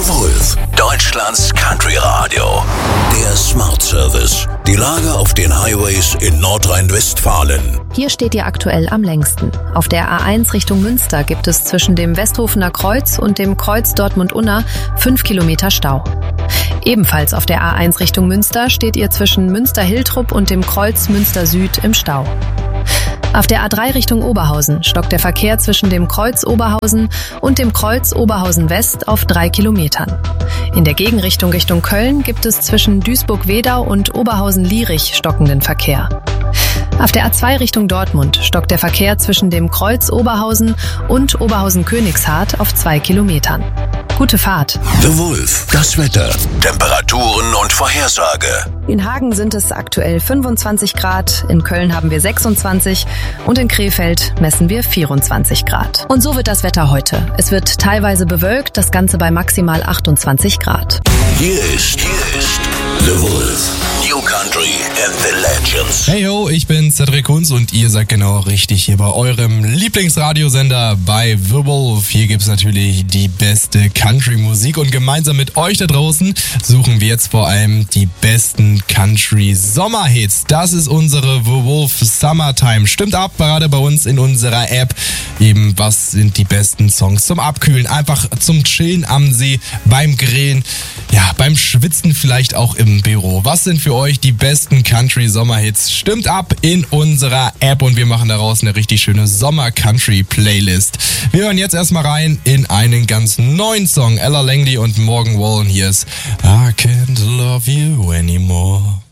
Wolf, Deutschlands Country Radio. Der Smart Service. Die Lage auf den Highways in Nordrhein-Westfalen. Hier steht ihr aktuell am längsten. Auf der A1 Richtung Münster gibt es zwischen dem Westhofener Kreuz und dem Kreuz Dortmund-Unna 5 Kilometer Stau. Ebenfalls auf der A1 Richtung Münster steht ihr zwischen Münster-Hiltrup und dem Kreuz Münster Süd im Stau. Auf der A3 Richtung Oberhausen stockt der Verkehr zwischen dem Kreuz Oberhausen und dem Kreuz Oberhausen West auf 3 Kilometern. In der Gegenrichtung Richtung Köln gibt es zwischen Duisburg-Wedau und Oberhausen-Lierich stockenden Verkehr. Auf der A2 Richtung Dortmund stockt der Verkehr zwischen dem Kreuz Oberhausen und Oberhausen-Königshardt auf 2 Kilometern. Gute Fahrt. The Wolf, das Wetter, Temperaturen und Vorhersage. In Hagen sind es aktuell 25 Grad, in Köln haben wir 26 und in Krefeld messen wir 24 Grad. Und so wird das Wetter heute. Es wird teilweise bewölkt, das Ganze bei maximal 28 Grad. Hier ist The Wolf. New Country and the Legends. Hey ho, ich bin Cedric Kunz und ihr seid genau richtig hier bei eurem Lieblingsradiosender bei The Wolf. Hier gibt's natürlich die beste Country-Musik und gemeinsam mit euch da draußen suchen wir jetzt vor allem die besten Country-Sommerhits. Das ist unsere The Wolf Summertime. Stimmt ab, gerade bei uns in unserer App. Eben, was sind die besten Songs zum Abkühlen, einfach zum Chillen am See, beim Grillen, ja, beim Schwitzen vielleicht auch im Büro. Was sind für euch die besten Country-Sommerhits? Stimmt ab in unserer App und wir machen daraus eine richtig schöne Sommer-Country-Playlist. Wir hören jetzt erstmal rein in einen ganz neuen Song. Ella Langley und Morgan Wallen. Hier ist I Can't Love You Anymore.